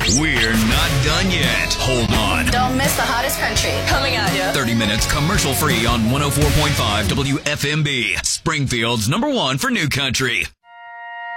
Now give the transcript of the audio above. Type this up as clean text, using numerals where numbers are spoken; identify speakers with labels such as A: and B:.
A: We're not done yet. Hold on.
B: Don't miss the hottest country. Coming at you.
A: 30 minutes commercial free on 104.5 WFMB. Springfield's #1 for new country.